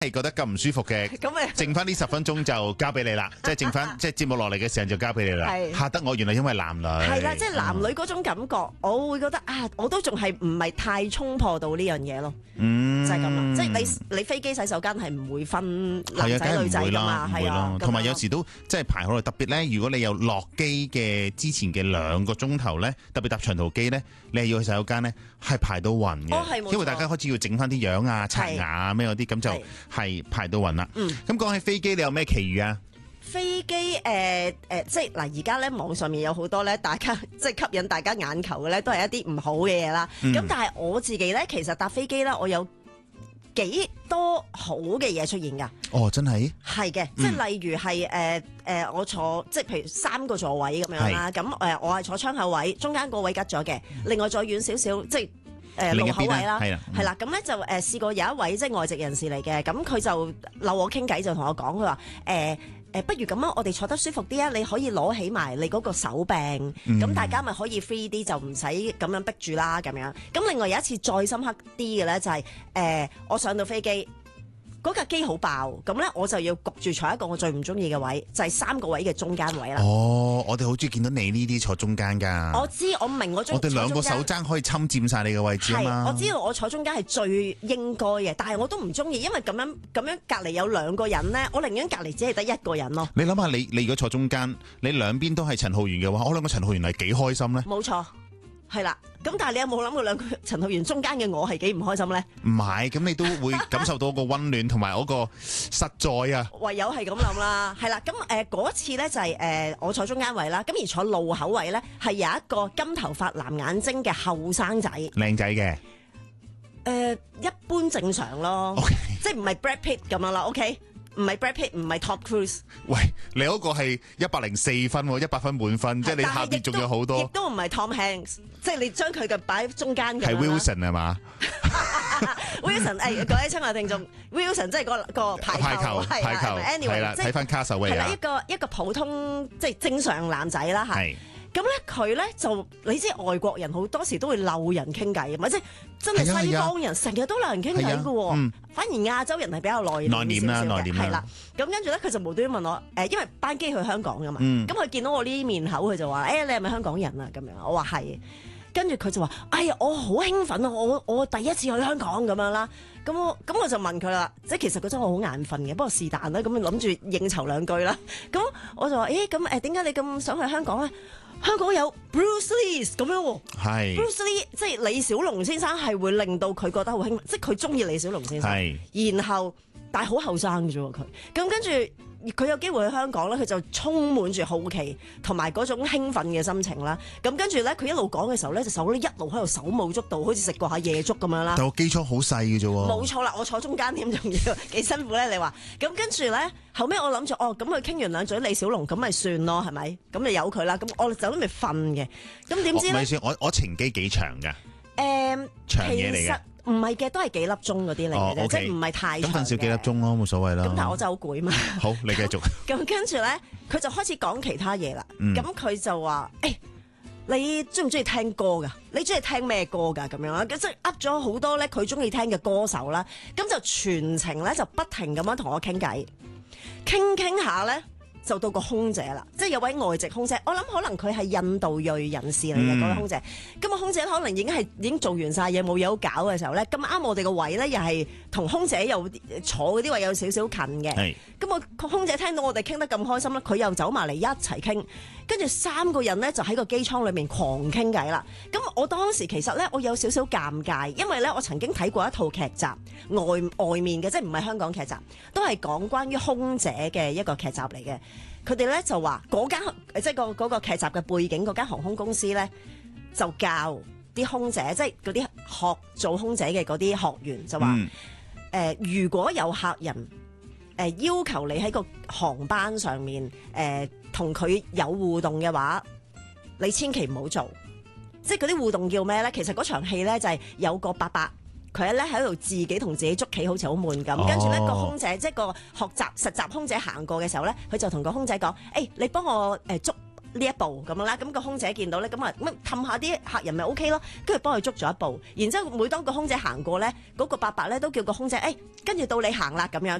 係覺得咁唔舒服嘅，剩翻呢10分鐘就交俾你啦，即係剩翻即係節目落嚟嘅時間就交俾你啦。嚇得我原來因為男女係啦，即係男女嗰種感覺，我會覺得啊，我都仲係唔係太衝破到呢樣嘢咯。就係咁啦，即係你飛機洗手間係唔會分男仔女仔㗎嘛，係啊， 同埋有時都即係排好耐，特別咧，如果你有落機嘅之前嘅2個鐘頭咧，特別搭長途機咧，你係要去洗手間咧，係排到暈嘅，因為大家開始要整翻啲樣啊、刷牙啊咩嗰啲，咁就係排到暈啦。咁講起飛機，你有咩奇遇啊？ 飛機即係嗱，而家咧網上面有好多咧，大家即係吸引大家眼球嘅咧，都係一啲唔好嘅嘢啦。咁但係我自己咧，其實搭飛機咧，我有幾多好嘅嘢出現㗎。 哦，真係？ 係嘅，即係例如係我坐即係譬如3個座位咁樣啦。咁我係坐窗口位，中間個位吉咗嘅，另外再遠少少即係路口位啦，係啦。咁咧就試過有一位即係外籍人士嚟嘅，咁佢就溜我傾偈，就同我講，佢話不如咁啊，我哋坐得舒服啲啊，你可以攞起埋你嗰個手柄，咁大家咪可以 free 啲，就唔使咁樣逼住啦咁樣。咁另外有一次再深刻啲嘅咧，就係我上到飛機。嗰架機好爆，咁咧我就要焗住坐一個我最唔中意嘅位，就係3個位嘅中間位啦。 哦，我哋好中意見到你呢啲坐中間㗎。 我知，我明我哋2個手踭可以侵佔晒你嘅位置啊嘛。 我知道我坐中間係最應該嘅，但係我都唔中意，因為咁樣隔離有2個人咧，我寧願隔離只係得1個人咯。 你諗下，你如果坐中間，你兩邊都係陳浩源嘅話，我諗個陳浩源係幾開心咧？ 冇錯。係啦，咁但係你有冇諗過2個陳浩源中間嘅我係幾唔開心咧？ 唔係，咁你都會感受到個溫暖同埋嗰個實在啊！ 唯有係咁諗啦，係啦，咁嗰次咧就係我坐中間位啦，咁而坐路口位咧係有一個金頭髮藍眼睛嘅後生仔， 靚仔嘅， 一般正常咯，即係唔係 Brad Pitt 咁樣啦 ，OK。唔係 Brad Pitt，唔係 Tom Cruise。 喂，你嗰個係104分，100分滿分，即係你下邊仲有好多。 亦都唔係 Tom Hanks，即係你將佢嘅擺喺中間嘅。 係 Wilson 係嘛 ？Wilson， 各位親愛聽眾 ，Wilson 即係個排球，anyway， 啦，睇翻卡手位係啦，一個普通即係正常男仔啦嚇。咁咧佢咧就你知外國人好多時都會溜人傾偈，唔係即係真係西方人成日都溜人傾偈嘅喎，反而亞洲人係比較內斂少少嘅，係啦。咁跟住咧佢就無端端問我因為班機去香港㗎嘛，咁佢見到我呢啲面口，佢就話你係咪香港人啊？咁樣我話係，跟住佢就話哎呀我好興奮啊！我第一次去香港咁樣啦。咁我就問佢啦，即係其實嗰陣我好眼瞓嘅，不過是但啦，咁諗住應酬2句啦。咁我就話咁點解你咁想去香港咧？香港有 Bruce Lee 咁樣喎，係 Bruce Lee 即係李小龍先生係會令到佢覺得好興奮，即係佢中意李小龍先生，然後但係好後生嘅啫喎佢，咁跟住佢有機會去香港咧，佢就充滿住好奇同埋嗰種興奮嘅心情啦。咁跟住咧，佢一路講嘅時候咧，就手一路喺度手舞足蹈，好似食過下夜粥咁樣啦。 但係個機艙好細嘅啫喎。冇錯啦，我坐中間添，仲要幾辛苦咧？你話咁跟住咧，後尾我諗住咁佢傾完2嘴李小龍，咁咪算咯，係咪？咁你由佢啦。咁我就諗住瞓嘅。咁點知咧？咪先， 我程機幾長㗎？長嘢嚟嘅。 唔係嘅，都係幾粒鐘嗰啲嚟嘅啫，即係唔係太長嘅。 咁瞓少幾粒鐘咯，冇所謂啦。 咁但係我真係好攰嘛。 好，你繼續。 咁跟住咧，佢就開始講其他嘢啦。咁佢就話：你中唔中意聽歌㗎？你中意聽咩歌㗎？咁樣啦，即係噏咗好多咧，佢中意聽嘅歌手啦。咁就全程咧就不停咁樣同我傾偈，傾下咧。就到個空姐啦，即係有位外籍空姐，我諗可能佢係印度裔人士嚟嘅嗰位空姐。咁個空姐可能已經做完晒嘢，冇嘢好搞嘅時候咧，咁啱我哋個位咧又係同空姐又坐嗰啲位有少少近嘅。咁個空姐聽到我哋傾得咁開心咧，佢又走埋嚟一齊傾，跟住3個人咧就喺個機艙裏面狂傾偈啦。咁我當時其實咧我有少少尷尬，因為咧我曾經睇過一套劇集，外面嘅即係唔係香港劇集，都係講關於空姐嘅一個劇集嚟嘅。佢哋咧就話嗰間即係嗰個劇集嘅背景，嗰間航空公司咧就教啲空姐，即係嗰啲學做空姐嘅嗰啲學員就話如果有客人要求你喺個航班上面同佢有互動嘅話，你千祈唔好做。即係嗰啲互動叫咩咧？其實嗰場戲咧就係有個伯伯。佢咧喺度自己同自己捉棋，好似好悶咁。跟住咧個空姐，即係個實習空姐行過嘅時候咧，佢就同個空姐講：你幫我捉呢一步咁樣啦。咁個空姐見到咧，咁啊乜氹下啲客人咪 OK 咯，跟住幫佢捉咗一步。然之後每當個空姐行過咧，嗰個伯伯咧都叫個空姐，跟住到你行啦咁樣。